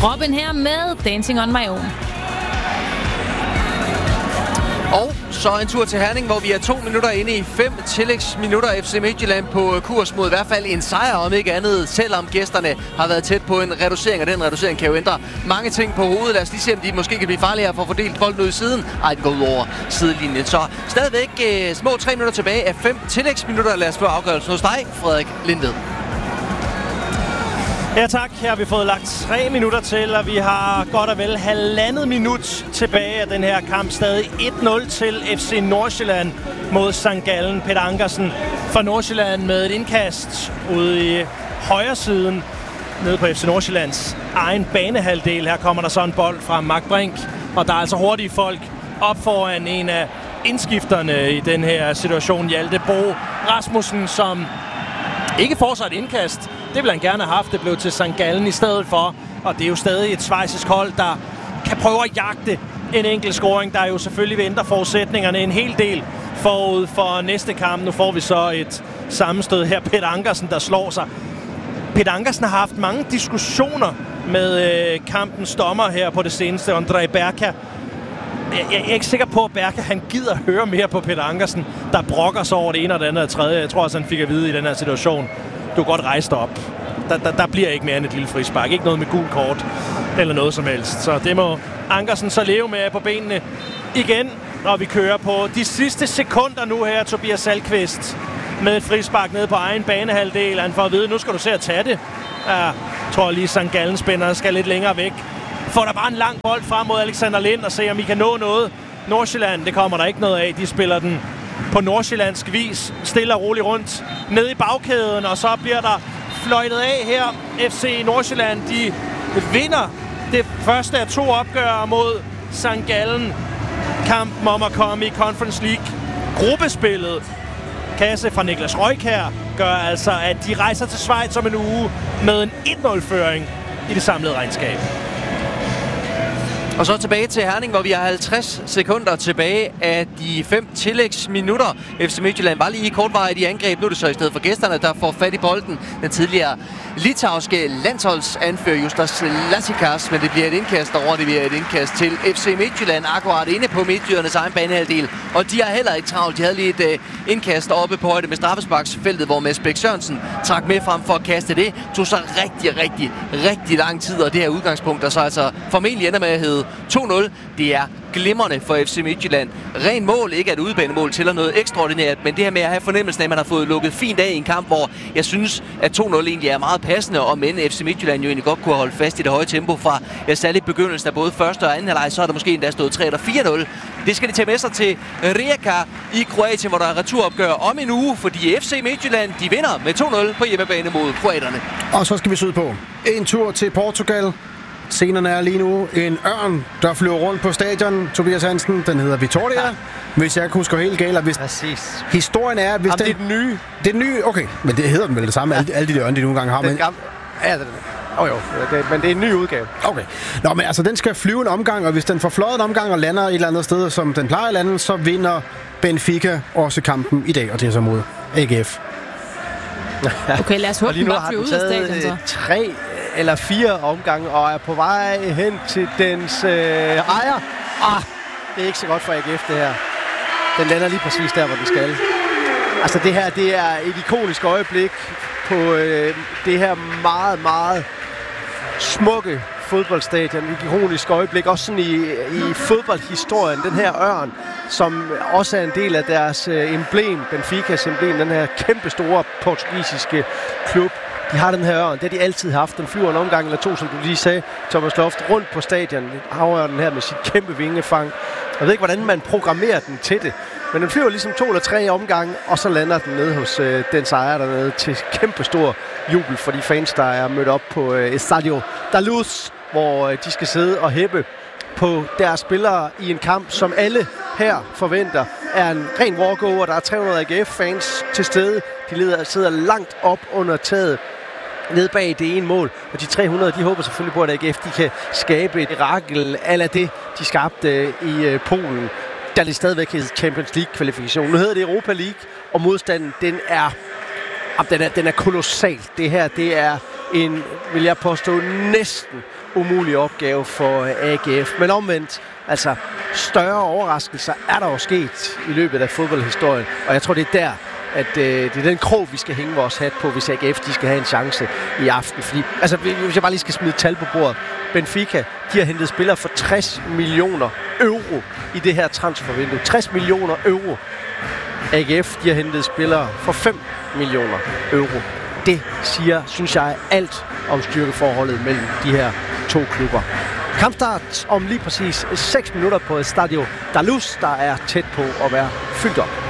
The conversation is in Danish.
Robin her med Dancing on My Own. Og så en tur til Herning, hvor vi er 2 minutter inde i 5 tillægsminutter. FC Midtjylland på kurs mod i hvert fald en sejr, om ikke andet, selvom gæsterne har været tæt på en reducering, og den reducering kan jo ændre mange ting på hovedet. Lad os lige se, om de måske kan blive farligere for at fordele bolden ud i siden. Ej, det går ud over sidelinjen. Så stadigvæk små 3 minutter tilbage af 5 tillægsminutter. Lad os få afgørelsen hos dig, Frederik Lindved. Ja tak, her har vi fået lagt 3 minutter til, og vi har godt og vel 1,5 minut tilbage af den her kamp. Stadig 1-0 til FC Nordsjælland mod St. Gallen. Peter Ankersen fra Nordsjælland med et indkast ude i højre siden, nede på FC Nordsjællands egen banehalvdel. Her kommer der så en bold fra Mark Brink, og der er altså hurtige folk op foran en af indskifterne i den her situation. Hjalte Bo Rasmussen, som ikke får sig et indkast. Det ville han gerne have haft. Det blev til St. Gallen i stedet for. Og det er jo stadig et schweizisk hold, der kan prøve at jagte en enkelt scoring, der jo selvfølgelig vil ændre forudsætningerne en hel del forud for næste kamp. Nu får vi så et sammenstød her. Peter Ankersen, der slår sig. Peter Ankersen har haft mange diskussioner med kampens dommer her på det seneste. André Berka. Jeg er ikke sikker på, at Berka han gider høre mere på Peter Ankersen, der brokker sig over det ene og det andet og tredje. Jeg tror også, han fik at vide i den her situation. Du kan godt rejse dig op. Der bliver ikke mere end et lille frispark. Ikke noget med gul kort eller noget som helst. Så det må Ankersen så leve med på benene igen, når vi kører på de sidste sekunder nu her. Tobias Salkvist med et frispark nede på egen banehalvdel. Han får at vide, nu skal du se at tage det. Jeg tror lige, St. Gallen spænder skal lidt længere væk. Får der bare en lang bold frem mod Alexander Lind og se, om I kan nå noget. Nordsjælland, det kommer der ikke noget af. De spiller den på nordsjællandsk vis, stille og roligt rundt ned i bagkæden, og så bliver der fløjtet af her. FC Nordsjælland, de vinder det første af 2 opgør mod St. Gallen. Kampen om at komme i Conference League. Gruppespillet, kasse fra Niklas Røykjær, gør altså, at de rejser til Schweiz om en uge med en 1-0-føring i det samlede regnskab. Og så tilbage til Herning, hvor vi har 50 sekunder tilbage af de 5 tillægsminutter. FC Midtjylland var lige kortvarigt i angreb. Nu er det så i stedet for gæsterne, der får fat i bolden. Den tidligere litauiske landsholdsanfører Justas Lasikas, men det bliver et indkast over. Det bliver et indkast til FC Midtjylland, akkurat inde på midtjydernes egen banehalvdel. Og de har heller ikke travlt. De havde lige et indkast oppe på højde med straffesparksfeltet, hvor Mads Bæk Sørensen trak med frem for at kaste det. Tog så rigtig lang tid, og det her udgangspunkt, der så altså formentlig ender med at hedde 2-0. Det er glimrende for FC Midtjylland. Ren mål, ikke et udebanemål til noget ekstraordinært, men det her med at have fornemmelsen af, at man har fået lukket fint af i en kamp, hvor jeg synes, at 2-0 egentlig er meget passende, og men FC Midtjylland jo egentlig godt kunne holde fast i det høje tempo fra særligt begyndelsen af både første og anden halvleg, så er der måske endda stået 3 eller 4-0. Det skal de tage med sig til Rijeka i Kroatien, hvor der er returopgør om en uge, fordi FC Midtjylland, de vinder med 2-0 på hjemmebane mod kroaterne. Og så skal vi syd på en tur til Portugal. Scenerne er lige nu en ørn, der flyver rundt på stadion. Tobias Hansen, den hedder Vitória, hvis jeg husker helt galt. Hvis præcis. Historien er, hvis det er den nye. Det er den nye, okay. Men det hedder den vel det samme, alle de der ørne, de nogle gange har. Den gamle. Ja, men det er en ny udgave. Okay. Nå, men altså, den skal flyve en omgang, og hvis den får fløjet en omgang og lander et eller andet sted, som den plejer at lande, så vinder Benfica også kampen i dag, og det er så mod AGF. Okay, lad os håbe, den bare flyver ud af stadion så. 3 eller 4 omgange, og er på vej hen til dens ejer. Det er ikke så godt for AGF, det her. Den lander lige præcis der, hvor den skal. Altså, det her, det er et ikonisk øjeblik på det her meget, meget smukke fodboldstadion. Et ikonisk øjeblik, også sådan i fodboldhistorien. Den her ørn, som også er en del af deres emblem, Benficas emblem, den her kæmpe store portugisiske klub. De har den her ørn, det har de altid haft. Den flyver en omgang eller 2, som du lige sagde, Thomas Loft, rundt på stadion. Havørnen her med sit kæmpe vingefang. Jeg ved ikke, hvordan man programmerer den til det, men den flyver ligesom 2 eller 3 omgange, og så lander den nede hos dens ejer dernede til kæmpe stor jubel for de fans, der er mødt op på Estadio da Luz, hvor de skal sidde og hæppe på deres spillere i en kamp, som alle her forventer er en ren walkover. Der er 300 AGF-fans til stede. De sidder langt op under taget ned bag det ene mål, og de 300, de håber selvfølgelig på, at AGF de kan skabe et mirakel ala det, de skabte i Polen, da det stadigvæk hedder Champions League-kvalifikation. Nu hedder det Europa League, og modstanden, den er kolossal. Det her, det er en, vil jeg påstå, næsten umulig opgave for AGF. Men omvendt, altså større overraskelser er der jo sket i løbet af fodboldhistorien, og jeg tror, det er der, at det er den krog, vi skal hænge vores hat på, hvis AGF de skal have en chance i aften. Fordi, altså, hvis jeg bare lige skal smide tal på bordet. Benfica, de har hentet spillere for 60 millioner euro i det her transfervindue. 60 millioner euro. AGF, de har hentet spillere for 5 millioner euro. Det siger, synes jeg, alt om styrkeforholdet mellem de her to klubber. Kampstart om lige præcis 6 minutter på Estadio da Luz, der er tæt på at være fyldt op.